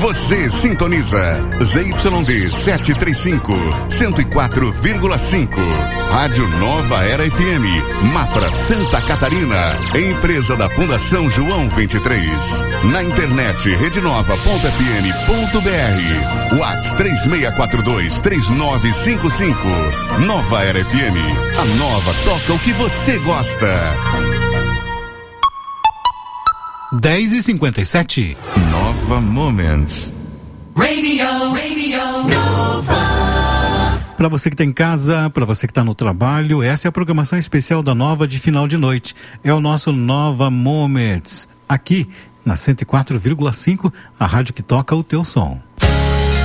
Você sintoniza ZYD 735, 104,5. Rádio Nova Era FM, Mafra, Santa Catarina. Empresa da Fundação João 23. Na internet, redenova.fm.br. WhatsApp 3642-3955. Nova Era FM. A nova toca o que você gosta. 10h57. Nova Moments. Radio Nova. Para você que está em casa, para você que está no trabalho, essa é a programação especial da Nova de final de noite. É o nosso Nova Moments. Aqui na 104,5, a rádio que toca o teu som.